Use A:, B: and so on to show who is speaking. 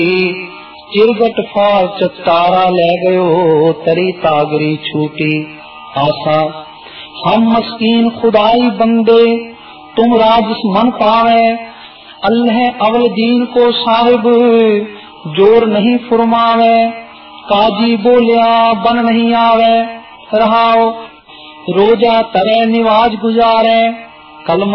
A: चिरगट फाल तारा ले गयो तरी तागरी छूटी आशा। हम मस्कीन खुदाई बंदे तुम राजस मन पावे, अल्लाह अवल दीन को साहिब जोर नहीं फुरमावे। काजी बोलिया बन नहीं आवे, रहाओ रोजा तरे निवाज गुजारे, कलमा